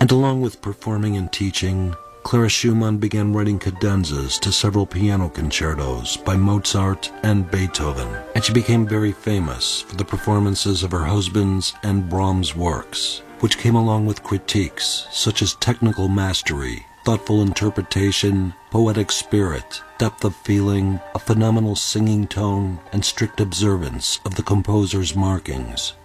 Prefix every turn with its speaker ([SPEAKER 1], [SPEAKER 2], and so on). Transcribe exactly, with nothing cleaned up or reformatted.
[SPEAKER 1] And along with performing and teaching, Clara Schumann began writing cadenzas to several piano concertos by Mozart and Beethoven, and she became very famous for the performances of her husband's and Brahms' works, which came along with critiques such as technical mastery, thoughtful interpretation, poetic spirit, depth of feeling, a phenomenal singing tone, and strict observance of the composer's markings.